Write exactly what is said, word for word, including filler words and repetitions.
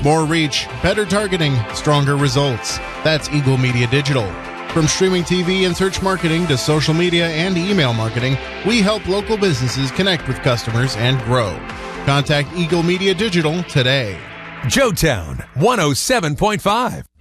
More reach, better targeting, stronger results. That's Eagle Media Digital. From streaming T V and search marketing to social media and email marketing, we help local businesses connect with customers and grow. Contact Eagle Media Digital today. Joetown one oh seven point five.